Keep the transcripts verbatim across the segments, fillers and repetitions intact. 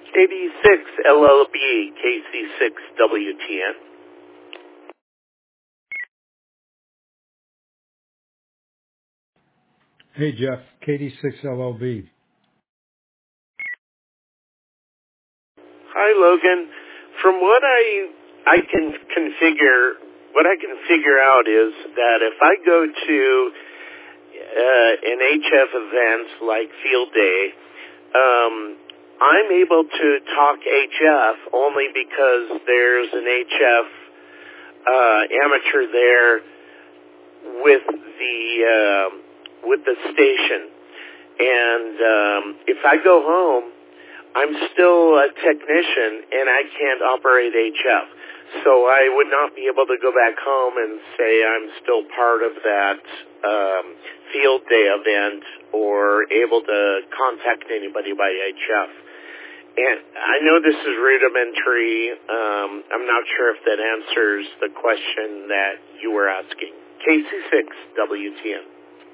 K D six L L B, K C six W T N. Hey, Jeff, K D six L L B. Hi, Logan. From what I I can configure, what I can figure out is that if I go to uh, an H F event like Field Day, um, I'm able to talk H F only because there's an H F uh, amateur there with the uh, with the station, and um, if I go home, I'm still a technician and I can't operate H F. So I would not be able to go back home and say I'm still part of that um, field day event or able to contact anybody by H F. And I know this is rudimentary. Um, I'm not sure if that answers the question that you were asking. K C six W T N.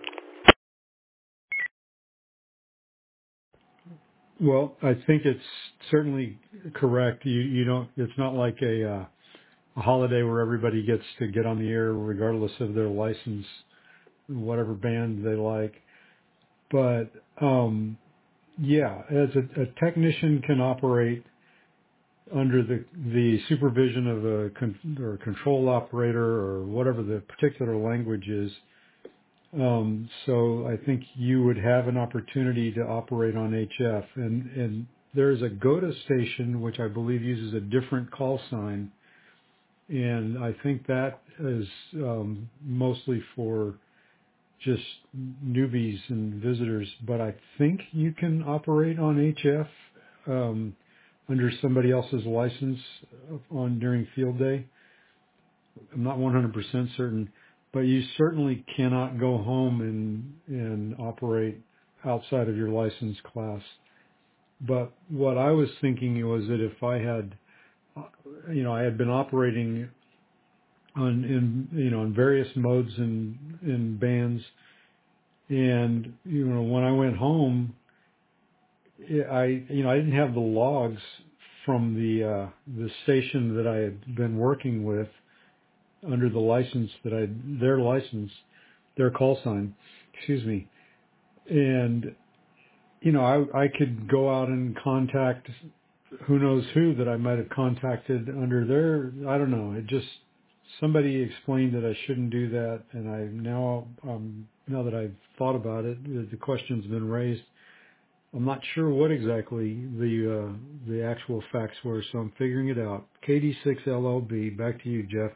Well, I think it's certainly correct. You, you don't, it's not like a, uh, a holiday where everybody gets to get on the air regardless of their license, whatever band they like. But, um, yeah, as a, a technician can operate under the, the supervision of a con, or a control operator or whatever the particular language is. Um, so I think you would have an opportunity to operate on H F, and, and there's a G O T A station which I believe uses a different call sign, and I think that is um, mostly for just newbies and visitors. But I think you can operate on H F um, under somebody else's license on during field day. I'm not one hundred percent certain, but you certainly cannot go home and, and operate outside of your license class. But what I was thinking was that if I had, you know, I had been operating on, in, you know, in various modes and in bands, and, you know, when I went home, I, you know, I didn't have the logs from the, uh, the station that I had been working with under the license that I, their license, their call sign, excuse me. And, you know, I, I could go out and contact who knows who that I might have contacted under their, I don't know. It just, somebody explained that I shouldn't do that. And I now, um, now that I've thought about it, the, the question's been raised. I'm not sure what exactly the, uh, the actual facts were. So I'm figuring it out. K D six L L B, back to you, Jeff.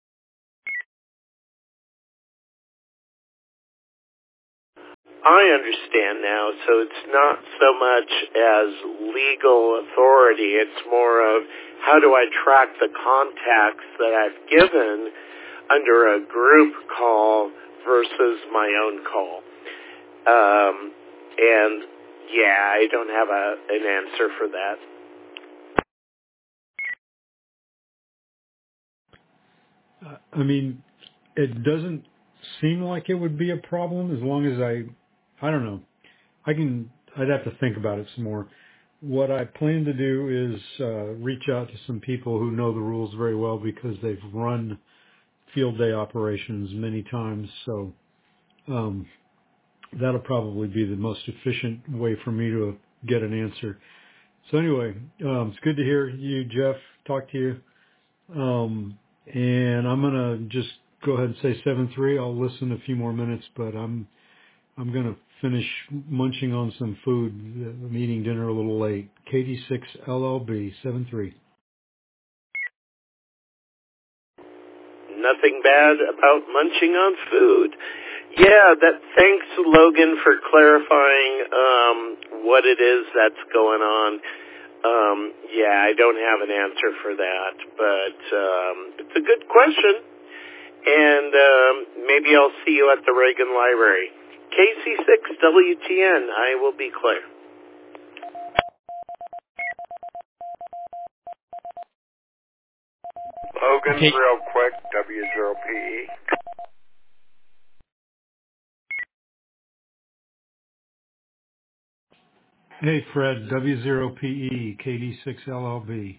I understand now, so it's not so much as legal authority, it's more of how do I track the contacts that I've given under a group call versus my own call. Um, and yeah, I don't have a, an answer for that. Uh, I mean, it doesn't seem like it would be a problem as long as I, I don't know. I can, I'd have to think about it some more. What I plan to do is uh, reach out to some people who know the rules very well because they've run field day operations many times. So um, that'll probably be the most efficient way for me to get an answer. So anyway, um, it's good to hear you, Jeff. Talk to you. Um, and I'm gonna just go ahead and say seven three. I'll listen a few more minutes, but I'm I'm gonna finish munching on some food. I'm eating dinner a little late. K D six L L B seven three. Nothing bad about munching on food. Yeah, that. Thanks, Logan, for clarifying um, what it is that's going on. Um, yeah, I don't have an answer for that, but um, it's a good question, and um, maybe I'll see you at the Reagan Library. K C six W T N, I will be clear. Logan, Okay. real quick, W zero P E. Hey, Fred, W zero P E, K D six L L B.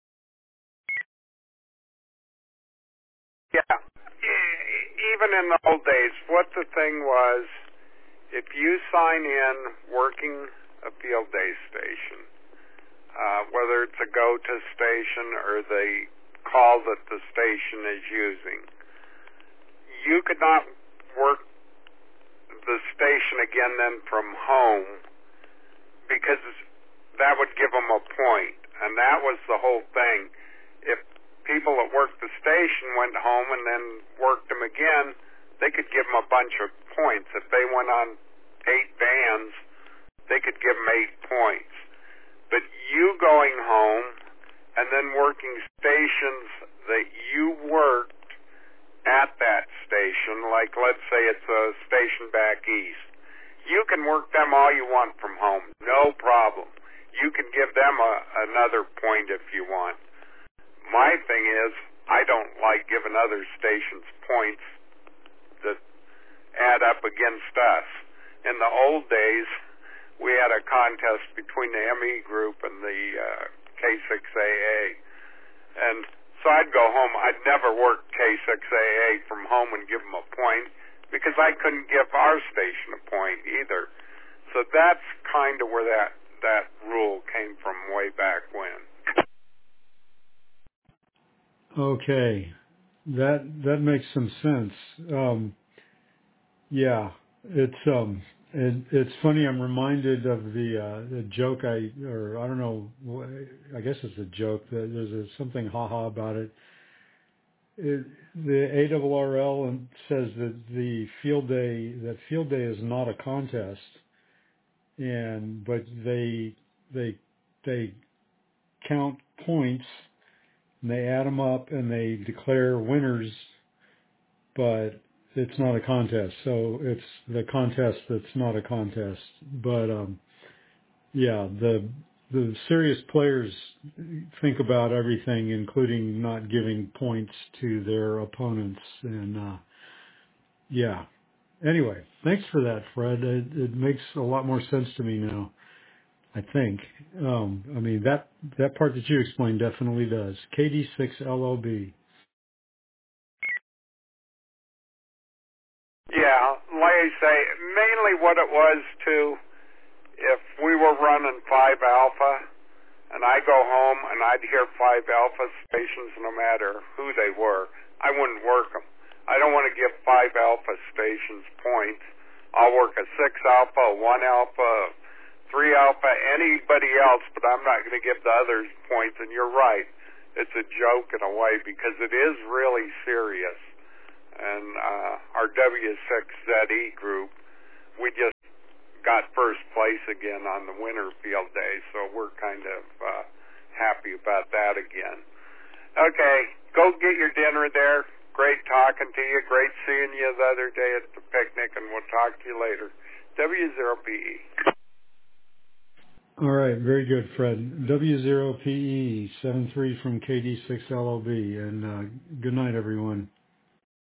Yeah. E- Even in the old days, what the thing was, if you sign in working a field day station, uh, whether it's a go-to station or the call that the station is using, you could not work the station again then from home because that would give them a point. And that was the whole thing. If people that worked the station went home and then worked them again, they could give them a bunch of points. If they went on eight bands, they could give them eight points. But you going home and then working stations that you worked at that station, like let's say it's a station back east, you can work them all you want from home, no problem. You can give them a, another point if you want. My thing is, I don't like giving other stations points that add up against us. In the old days, we had a contest between the M E group and the uh, K six A A. And so I'd go home. I'd never work K six A A from home and give them a point because I couldn't give our station a point either. So that's kind of where that, that rule came from way back when. Okay, that that makes some sense. Um, yeah, it's um, it, it's funny. I'm reminded of the uh, the joke I or I don't know. I guess it's a joke. There's a, something haha about it. It, the A R R L says that the field day that field day is not a contest, and but they they they count points and they add them up and they declare winners, but it's not a contest. So it's the contest that's not a contest. But um, yeah, the the serious players think about everything, including not giving points to their opponents. And uh, yeah. Anyway, thanks for that, Fred. It, it makes a lot more sense to me now. I think. Um, I mean that that part that you explained definitely does. K D six L L B. Yeah, like I say, mainly what it was too, if we were running five alpha, and I go home and I'd hear five alpha stations no matter who they were, I wouldn't work them. I don't want to give five alpha stations points. I'll work a six alpha, a one alpha, three alpha, anybody else, but I'm not going to give the others points. And you're right, it's a joke in a way because it is really serious. And uh, our W six Z E group, we just got first place again on the winter field day, so we're kind of uh, happy about that again. Okay, go get your dinner there. Great talking to you. Great seeing you the other day at the picnic, and we'll talk to you later. W zero P E. All right, very good, Fred. W zero P E seven three from K D six L L B, and uh, good night, everyone.